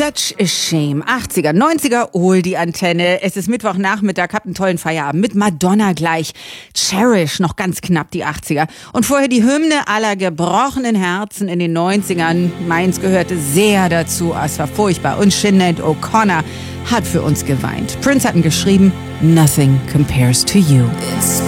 Such a shame. 80er, 90er, hol die Antenne. Es ist Mittwochnachmittag, habt einen tollen Feierabend mit Madonna gleich. Cherish, noch ganz knapp die 80er. Und vorher die Hymne aller gebrochenen Herzen in den 90ern. Meins gehörte sehr dazu. Es war furchtbar. Und Sinead O'Connor hat für uns geweint. Prince hat geschrieben, Nothing compares to you.